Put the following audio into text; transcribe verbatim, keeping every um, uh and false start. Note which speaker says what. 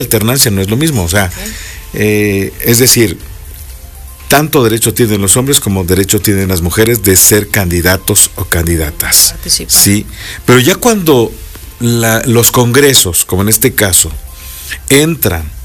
Speaker 1: alternancia no es lo mismo, o sea, okay. eh, es decir, tanto derecho tienen los hombres como derecho tienen las mujeres de ser candidatos o candidatas. Participa. Sí, pero ya cuando la, los congresos, como en este caso, entran